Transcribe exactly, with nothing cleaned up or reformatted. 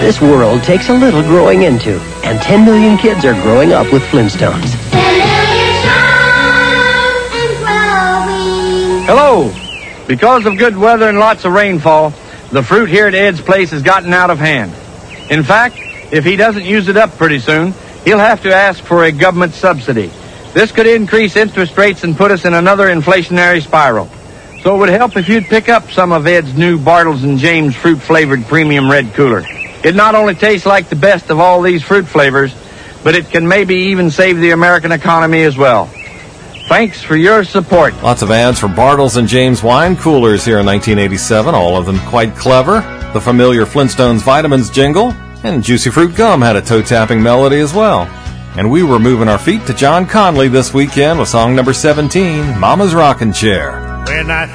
This world takes a little growing into, and ten million kids are growing up with Flintstones. Hello! Because of good weather and lots of rainfall, the fruit here at Ed's place has gotten out of hand. In fact, if he doesn't use it up pretty soon, he'll have to ask for a government subsidy. This could increase interest rates and put us in another inflationary spiral. So it would help if you'd pick up some of Ed's new Bartles and James fruit-flavored premium red cooler. It not only tastes like the best of all these fruit flavors, but it can maybe even save the American economy as well. Thanks for your support. Lots of ads for Bartles and James wine coolers here in nineteen eighty-seven, all of them quite clever. The familiar Flintstones vitamins jingle, and Juicy Fruit Gum had a toe-tapping melody as well. And we were moving our feet to John Conley this weekend with song number seventeen, Mama's Rockin' Chair. When I